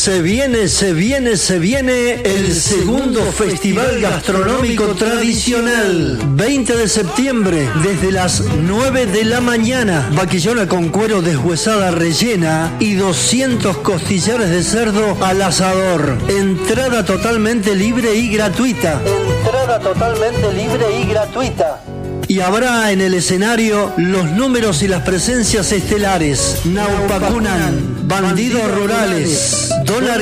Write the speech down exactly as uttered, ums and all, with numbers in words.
Se viene, se viene, se viene el segundo Festival Gastronómico Tradicional. veinte de septiembre, desde las nueve de la mañana. Vaquillona con cuero deshuesada rellena y doscientos costillares de cerdo al asador. Entrada totalmente libre y gratuita. Entrada totalmente libre y gratuita. Y habrá en el escenario los números y las presencias estelares. Naupacunan, Bandidos Rurales, Dólar